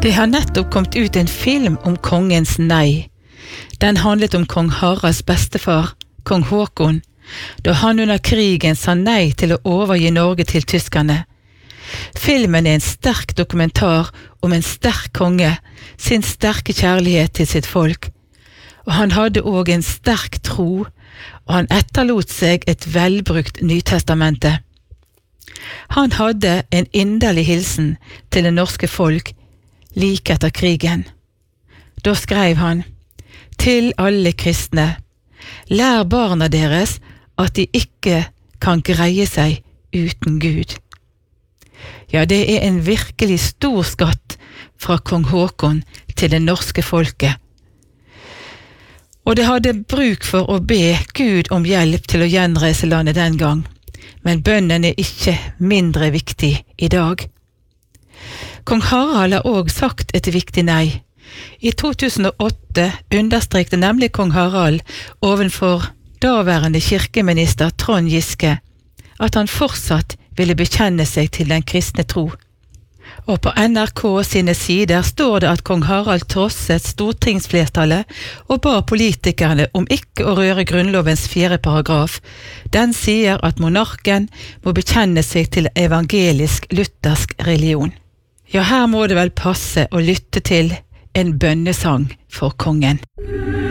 Det har nettopp kommet ut en film om kongens nei. Den handlet om kong Haralds bestefar, kong Håkon, da han under krigen sa nei til å overgi Norge til tyskerne. Filmen er en sterk dokumentar om en sterk konge, sin sterke kjærlighet til sitt folk. Og han hadde også en sterk tro, og han etterlot seg et velbrukt Nytestamente. Han hadde en inderlig hilsen til det norske folk like etter krigen. Da skrev han: «Til alle kristne, lær barna deres at de ikke kan greie seg uten Gud.» Ja, det er en virkelig stor skatt fra kong Håkon til det norske folket. Og det hadde bruk for å be Gud om hjelp til å gjenreise landet den gang. Men bønnen er ikke mindre viktig i dag. Kong Harald har også sagt et viktig nei. I 2008 understrekte nemlig kong Harald ovenfor daværende kirkeminister Trond Giske at han fortsatt ville bekjenne seg til den kristne tro. Og på NRK sine sider står det at kong Harald trosset stortingsflertallet og ba politikerne om ikke å røre grunnlovens 4. paragraf. Den sier at monarken må bekjenne seg til evangelisk-luthersk religion. Ja, her må det vel passe å lytte til en bønnesang for kongen.